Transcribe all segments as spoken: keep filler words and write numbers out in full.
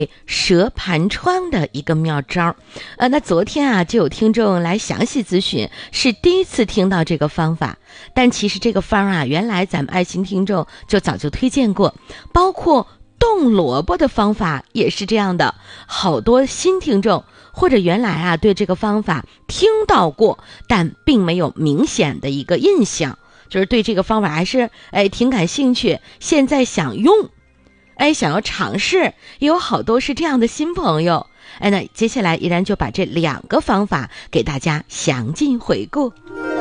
蛇盘疮的一个妙招。呃，那昨天啊就有听众来详细咨询，是第一次听到这个方法，但其实这个方啊，原来咱们爱心听众就早就推荐过，包括冻萝卜的方法也是这样的。好多新听众或者原来啊对这个方法听到过，但并没有明显的一个印象，就是对这个方法还是哎挺感兴趣，现在想用。哎，想要尝试，也有好多是这样的新朋友。哎，那接下来依然就把这两个方法给大家详尽回顾。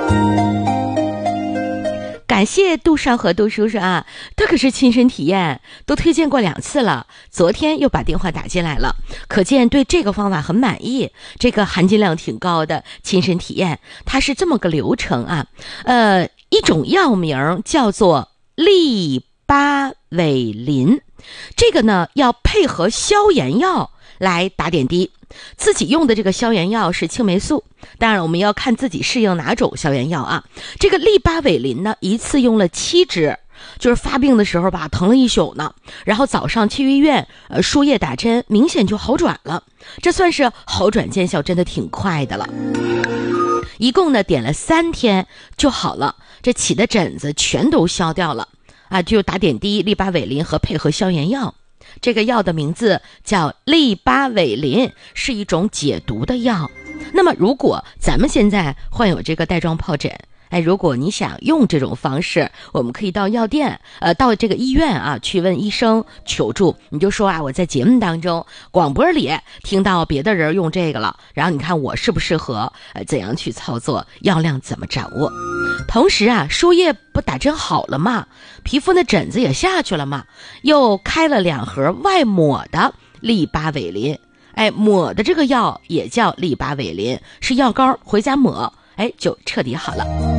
感谢杜少和杜叔叔啊，他可是亲身体验，都推荐过两次了，昨天又把电话打进来了，可见对这个方法很满意，这个含金量挺高的亲身体验。它是这么个流程啊，呃，一种药名叫做利巴韦林，这个呢要配合消炎药来打点滴。自己用的这个消炎药是青霉素，当然我们要看自己适应哪种消炎药啊。这个利巴韦林呢，一次用了七支，就是发病的时候吧，疼了一宿呢，然后早上去医院，呃，输液打针，明显就好转了，这算是好转见效，真的挺快的了。一共呢点了三天就好了，这起的疹子全都消掉了啊，就打点滴利巴韦林和配合消炎药。这个药的名字叫利巴韦林，是一种解毒的药。那么如果咱们现在患有这个带状疱疹，哎，如果你想用这种方式，我们可以到药店，呃，到这个医院啊，去问医生求助。你就说啊，我在节目当中、广播里听到别的人用这个了，然后你看我适不适合，呃，怎样去操作，药量怎么掌握。同时啊，输液不打针好了嘛，皮肤的疹子也下去了嘛，又开了两盒外抹的利巴韦林。哎，抹的这个药也叫利巴韦林，是药膏，回家抹，哎，就彻底好了。